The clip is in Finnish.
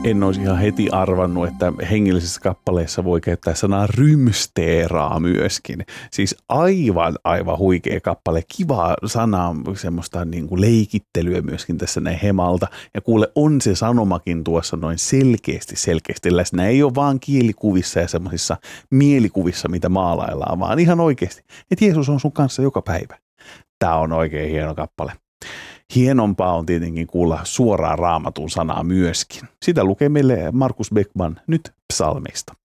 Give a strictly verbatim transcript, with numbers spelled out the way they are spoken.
En olisi ihan heti arvannut, että hengellisessä kappaleessa voi käyttää sanaa rymsteeraa myöskin. Siis aivan, aivan huikea kappale. Kiva sana, semmoista niin kuin leikittelyä myöskin tässä näin Hemalta. Ja kuule, on se sanomakin tuossa noin selkeästi, selkeästi läsnä. Ei ole vaan kielikuvissa ja semmoisissa mielikuvissa, mitä maalaillaan, vaan ihan oikeasti, että Jeesus on sun kanssa joka päivä. Tämä on oikein hieno kappale. Hienompaa on tietenkin kuulla suoraan Raamatun sanaa myöskin. Sitä lukee meille Markus Beckman nyt psalmeista.